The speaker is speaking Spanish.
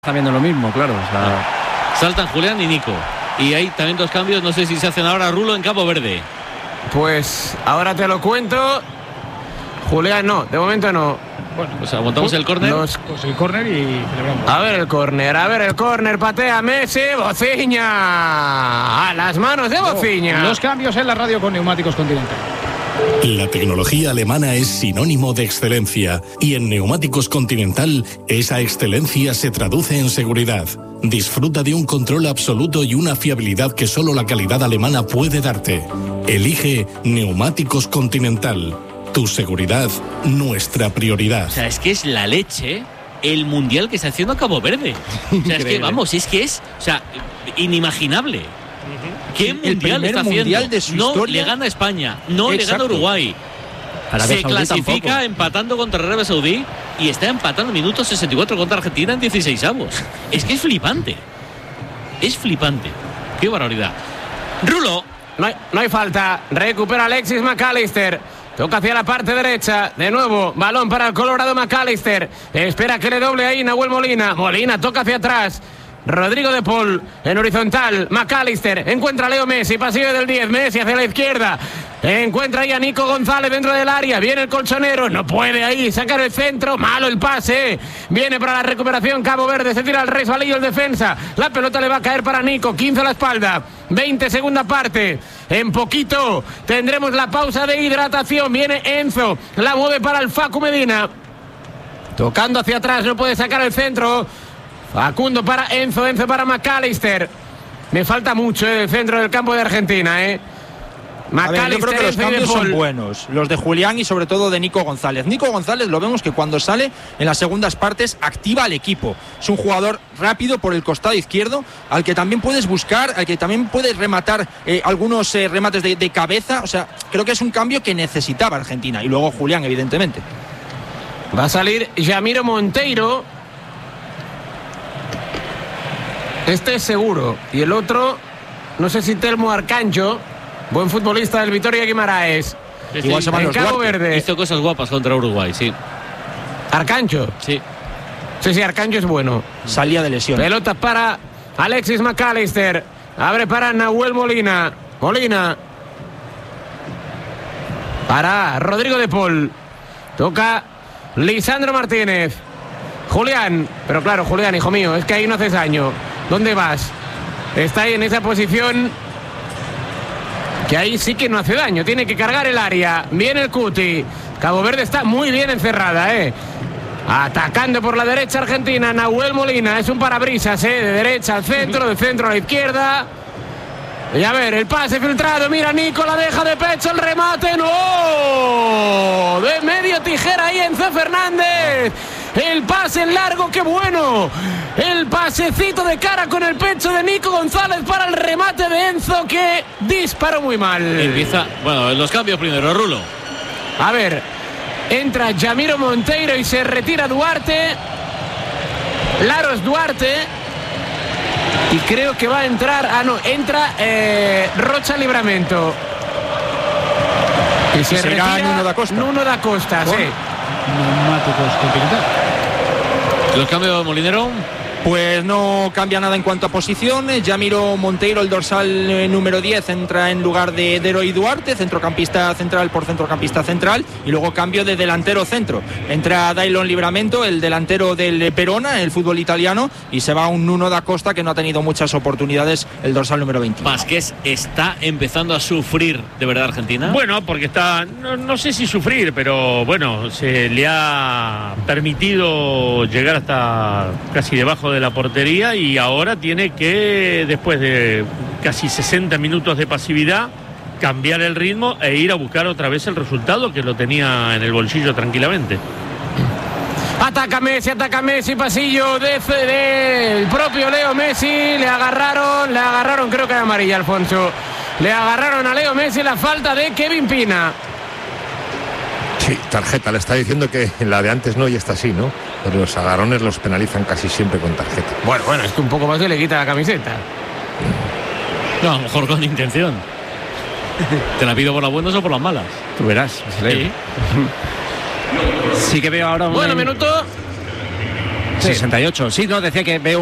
Está viendo lo mismo, claro. O sea... Saltan Julián y Nico. Y hay también dos cambios, no sé si se hacen ahora. Rulo en Cabo Verde. Pues ahora te lo cuento. Julián no, de momento no. Bueno, pues aguantamos el córner. Pues el córner y celebramos. A ver el córner, patea Messi, Bociña. A las manos de Bociña. Los cambios en la radio con Neumáticos Continental. La tecnología alemana es sinónimo de excelencia y en Neumáticos Continental esa excelencia se traduce en seguridad. Disfruta de un control absoluto y una fiabilidad que solo la calidad alemana puede darte. Elige Neumáticos Continental. Tu seguridad, nuestra prioridad. O sea, es que es la leche el mundial que está haciendo Cabo Verde. O sea, es que vamos, es que es, o sea, inimaginable. ¿Qué mundial está haciendo? De su no historia. le gana a España, no le gana a Uruguay. Se clasifica empatando contra Arabia Saudí y está empatando minutos 64 contra Argentina en 16avos. Es que es flipante. Es flipante. Qué barbaridad. Rulo. No hay falta. Recupera Alexis McAllister. Toca hacia la parte derecha. De nuevo, balón para el Colorado McAllister. Espera que le doble ahí Nahuel Molina. Molina toca hacia atrás. Rodrigo de Paul en horizontal. McAllister encuentra a Leo Messi. Pasillo del 10. Messi hacia la izquierda. Encuentra ahí a Nico González dentro del área. Viene el colchonero. No puede ahí sacar el centro. Malo el pase. Viene para la recuperación Cabo Verde. Se tira al resbalillo el defensa. La pelota le va a caer para Nico. 15 a la espalda. 20 segunda parte. En poquito tendremos la pausa de hidratación. Viene Enzo. La mueve para el Facu Medina. Tocando hacia atrás. No puede sacar el centro. Facundo para Enzo para McAllister. Me falta mucho el centro del campo de Argentina, McAllister, yo creo que los cambios son buenos, los de Julián y sobre todo de Nico González. Nico González lo vemos que cuando sale en las segundas partes activa al equipo. Es un jugador rápido por el costado izquierdo, al que también puedes buscar, al que también puedes rematar algunos remates de cabeza. O sea, creo que es un cambio que necesitaba Argentina. Y luego Julián, evidentemente. Va a salir Yamiro Monteiro. Este es seguro. Y el otro, no sé si Telmo Arcancho, buen futbolista del Vitoria Guimaraes. Sí, igual se va en Cabo Verde. Hizo cosas guapas contra Uruguay, sí. Arcancho. Sí. Sí, Arcancho es bueno. Salía de lesión. Pelota para Alexis McAllister. Abre para Nahuel Molina. Molina. Para Rodrigo de Paul. Toca Lisandro Martínez. Julián. Pero claro, Julián, hijo mío, es que ahí no haces daño. ¿Dónde vas? Está ahí en esa posición que ahí sí que no hace daño. Tiene que cargar el área. Viene el Cuti. Cabo Verde está muy bien encerrada, Atacando por la derecha Argentina. Nahuel Molina. Es un parabrisas, de derecha al centro, del centro a la izquierda. Y a ver, el pase filtrado. Mira, Nico la deja de pecho. El remate. ¡No! De medio tijera ahí Enzo Fernández. El pase largo, qué bueno. El pasecito de cara con el pecho de Nico González para el remate de Enzo, que disparó muy mal. Empieza, bueno, los cambios primero, Rulo. A ver, entra Yamiro Monteiro y se retira Duarte. Laros Duarte. Y creo que va a entrar, entra Rocha Libramento. Y se retira Nuno da Costa. Nuno da Costa, sí. Neumáticos Continental. Los cambios de Molinero. Pues no cambia nada en cuanto a posiciones. Yamiro Monteiro, el dorsal número 10, entra en lugar de Eroy Duarte, centrocampista central por centrocampista central. Y luego cambio de delantero centro. Entra Daylon Libramento, el delantero del Verona, el fútbol italiano. Y se va un Nuno da Costa, que no ha tenido muchas oportunidades, el dorsal número 20. Vázquez está empezando a sufrir de verdad Argentina. Bueno, porque está, no sé si sufrir, pero bueno, se le ha permitido llegar hasta casi debajo de la portería y ahora tiene que, después de casi 60 minutos de pasividad, cambiar el ritmo e ir a buscar otra vez el resultado, que lo tenía en el bolsillo tranquilamente. Ataca Messi, pasillo del propio Leo Messi. Le agarraron, creo que era amarilla, Alfonso. Le agarraron a Leo Messi la falta de Kevin Pina. Sí, tarjeta, le está diciendo que la de antes no y esta sí, ¿no? Pero los agarrones los penalizan casi siempre con tarjeta. Bueno, es que un poco más le quita la camiseta. No, a lo mejor con intención. ¿Te la pido por las buenas o por las malas? Tú verás. Sí. Sí que veo ahora Bueno, minuto 68. Sí, no, decía que veo